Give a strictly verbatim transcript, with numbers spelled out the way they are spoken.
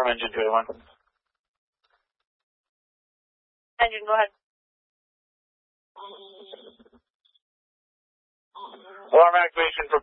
from engine two eighty-one. Engine, go ahead. Alarm activation for